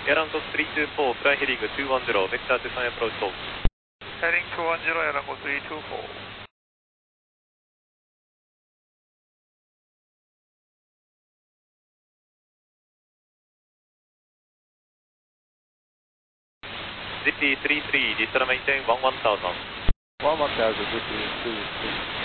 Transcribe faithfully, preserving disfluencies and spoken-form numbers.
Airlangos three two four, fly heading two one zero, vector to sign approach call. Heading two one zero, Airlango three two four. Zippy three three, descend maintain one one thousand. one one thousand, Zippy three three.